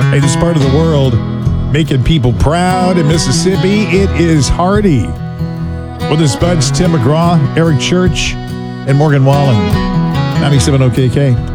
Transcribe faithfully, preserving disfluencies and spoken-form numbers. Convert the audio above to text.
Hey, this part of the world making people proud in Mississippi. It is Hardy. With his buds, Tim McGraw, Eric Church, and Morgan Wallen. ninety-seven O K K.